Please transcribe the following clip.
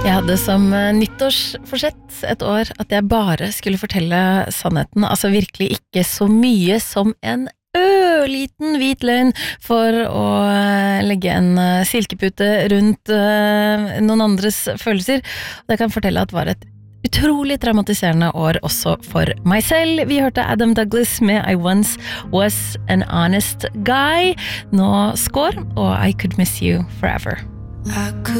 Jeg hadde som nyttårsforsett et år at jeg bare skulle fortelle sannheten, altså virkelig ikke så mye som en liten hvit løgn for å legge en silkepute rundt noen andres følelser. Jeg kan fortelle at det var et utrolig traumatiserende år også for meg selv. Vi hørte Adam Douglas med I Once Was an Honest Guy. Nå Skår og I Could Miss You Forever.